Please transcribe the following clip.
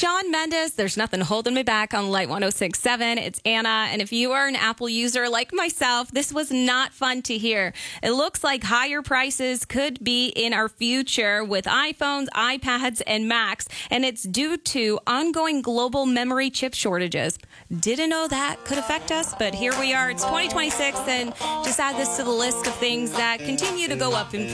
Shawn Mendes, There's Nothing Holding Me Back on Light 106.7. It's Anna, and if you are an Apple user like myself, this was not fun to hear. It looks like higher prices could be in our future with iPhones, iPads, and Macs, and it's due to ongoing global memory chip shortages. Didn't know that could affect us, but here we are. It's 2026, and just add this to the list of things that continue to go up in